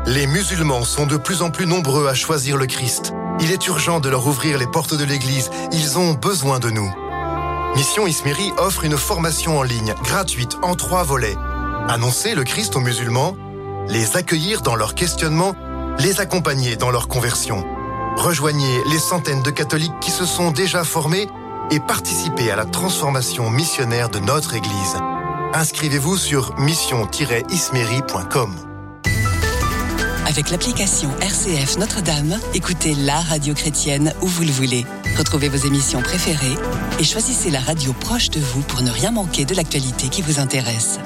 Les musulmans sont de plus en plus nombreux à choisir le Christ. Il est urgent de leur ouvrir les portes de l'Église. Ils ont besoin de nous. Mission Ismeri offre une formation en ligne, gratuite, en 3 volets. Annoncer le Christ aux musulmans, les accueillir dans leur questionnement, les accompagner dans leur conversion. Rejoignez les centaines de catholiques qui se sont déjà formés et participez à la transformation missionnaire de notre Église. Inscrivez-vous sur mission-ismeri.com. Avec l'application RCF Notre-Dame, écoutez la radio chrétienne où vous le voulez. Retrouvez vos émissions préférées et choisissez la radio proche de vous pour ne rien manquer de l'actualité qui vous intéresse.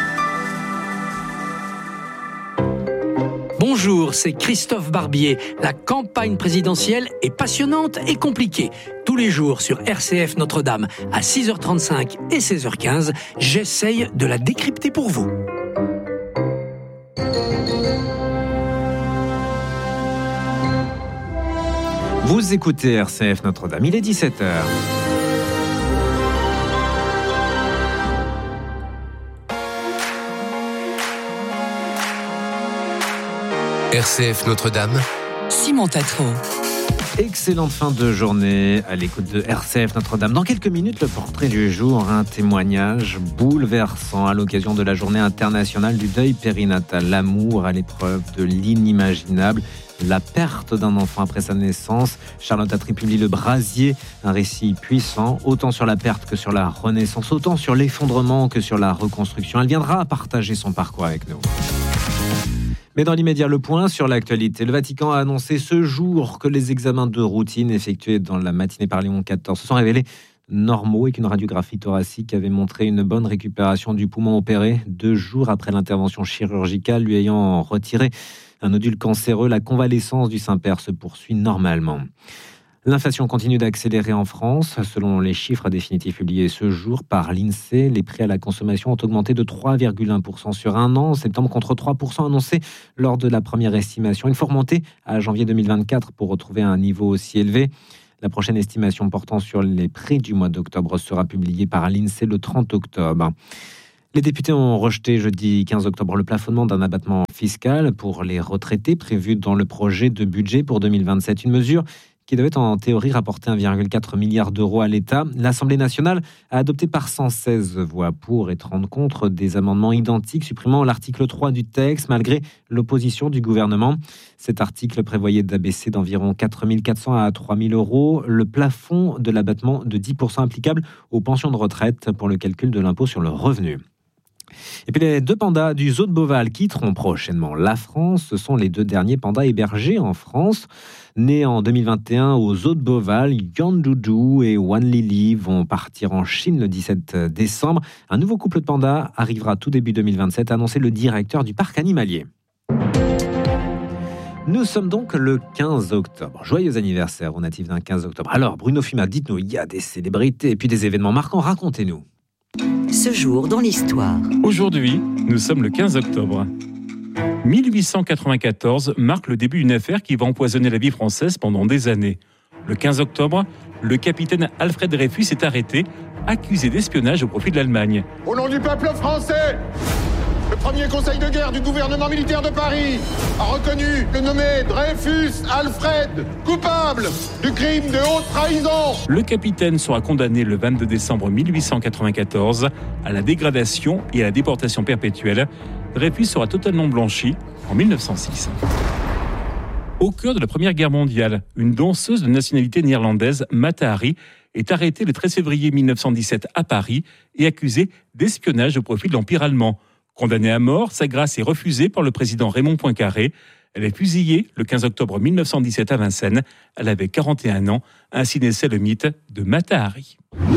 Bonjour, c'est Christophe Barbier. La campagne présidentielle est passionnante et compliquée. Tous les jours sur RCF Notre-Dame à 6h35 et 16h15, j'essaye de la décrypter pour vous. Vous écoutez RCF Notre-Dame, il est 17h. RCF Notre-Dame, Simon Tatro. Excellente fin de journée à l'écoute de RCF Notre-Dame. Dans quelques minutes, le portrait du jour, un témoignage bouleversant à l'occasion de la journée internationale du deuil périnatal. L'amour à l'épreuve de l'inimaginable, la perte d'un enfant après sa naissance. Charlotte Attry publie Le Brasier, un récit puissant, autant sur la perte que sur la renaissance, autant sur l'effondrement que sur la reconstruction. Elle viendra partager son parcours avec nous. Mais dans l'immédiat, le point sur l'actualité. Le Vatican a annoncé ce jour que les examens de routine effectués dans la matinée par Léon XIV se sont révélés normaux et qu'une radiographie thoracique avait montré une bonne récupération du poumon opéré 2 jours après l'intervention chirurgicale lui ayant retiré un nodule cancéreux. La convalescence du Saint-Père se poursuit normalement. L'inflation continue d'accélérer en France. Selon les chiffres définitifs publiés ce jour par l'INSEE, les prix à la consommation ont augmenté de 3,1% sur un an en septembre contre 3% annoncés lors de la première estimation. Il faut remonter à janvier 2024 pour retrouver un niveau aussi élevé. La prochaine estimation portant sur les prix du mois d'octobre sera publiée par l'INSEE le 30 octobre. Les députés ont rejeté jeudi 15 octobre le plafonnement d'un abattement fiscal pour les retraités prévu dans le projet de budget pour 2027. Une mesure qui devait en théorie rapporter 1,4 milliard d'euros à l'État. L'Assemblée nationale a adopté par 116 voix pour et 30 contre des amendements identiques supprimant l'article 3 du texte malgré l'opposition du gouvernement. Cet article prévoyait d'abaisser d'environ 4 400 à 3 000 euros le plafond de l'abattement de 10% applicable aux pensions de retraite pour le calcul de l'impôt sur le revenu. Et puis les 2 pandas du zoo de Beauval quitteront prochainement la France. Ce sont les 2 derniers pandas hébergés en France. Nés en 2021 au zoo de Beauval, Yan Doudou et Wan Lili vont partir en Chine le 17 décembre. Un nouveau couple de pandas arrivera tout début 2027, a annoncé le directeur du parc animalier. Nous sommes donc le 15 octobre. Joyeux anniversaire aux natifs d'un 15 octobre. Alors Bruno Fumat, dites-nous, il y a des célébrités et puis des événements marquants, racontez-nous. Ce jour dans l'histoire. Aujourd'hui, nous sommes le 15 octobre. 1894 marque le début d'une affaire qui va empoisonner la vie française pendant des années. Le 15 octobre, le capitaine Alfred Dreyfus est arrêté, accusé d'espionnage au profit de l'Allemagne. Au nom du peuple français, le premier conseil de guerre du gouvernement militaire de Paris a reconnu le nommé Dreyfus Alfred coupable du crime de haute trahison. Le capitaine sera condamné le 22 décembre 1894 à la dégradation et à la déportation perpétuelle. Dreyfus sera totalement blanchi en 1906. Au cœur de la Première Guerre mondiale, une danseuse de nationalité néerlandaise, Mata Hari, est arrêtée le 13 février 1917 à Paris et accusée d'espionnage au profit de l'Empire allemand. Condamnée à mort, sa grâce est refusée par le président Raymond Poincaré. Elle est fusillée le 15 octobre 1917 à Vincennes. Elle avait 41 ans. Ainsi naissait le mythe de Mata Hari.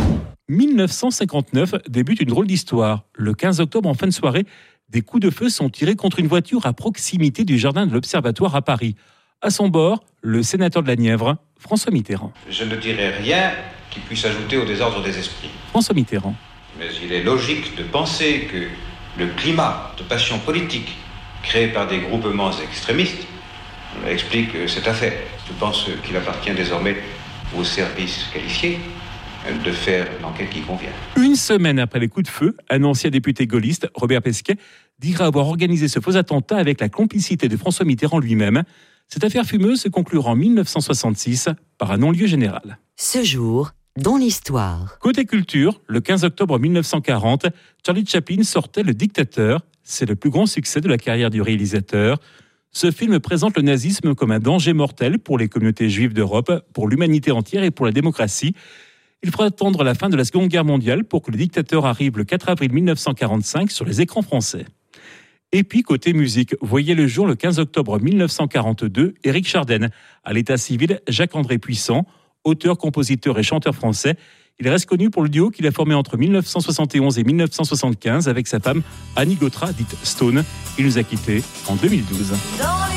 1959 débute une drôle d'histoire. Le 15 octobre, en fin de soirée, des coups de feu sont tirés contre une voiture à proximité du jardin de l'Observatoire à Paris. À son bord, le sénateur de la Nièvre, François Mitterrand. Je ne dirai rien qui puisse ajouter au désordre des esprits. François Mitterrand. Mais il est logique de penser que le climat de passion politique créé par des groupements extrémistes explique cette affaire. Je pense qu'il appartient désormais aux services qualifiés de faire l'enquête qui convient. Une semaine après les coups de feu, un ancien député gaulliste, Robert Pesquet, dira avoir organisé ce faux attentat avec la complicité de François Mitterrand lui-même. Cette affaire fumeuse se conclura en 1966 par un non-lieu général. Ce jour, dans l'histoire. Côté culture, le 15 octobre 1940, Charlie Chaplin sortait Le Dictateur. C'est le plus grand succès de la carrière du réalisateur. Ce film présente le nazisme comme un danger mortel pour les communautés juives d'Europe, pour l'humanité entière et pour la démocratie. Il faudra attendre la fin de la Seconde Guerre mondiale pour que Le Dictateur arrive le 4 avril 1945 sur les écrans français. Et puis, côté musique, voyez le jour le 15 octobre 1942, Éric Chardin. À l'état civil, Jacques-André Puissant, auteur, compositeur et chanteur français. Il reste connu pour le duo qu'il a formé entre 1971 et 1975 avec sa femme Annie Gautra, dite Stone. Il nous a quittés en 2012.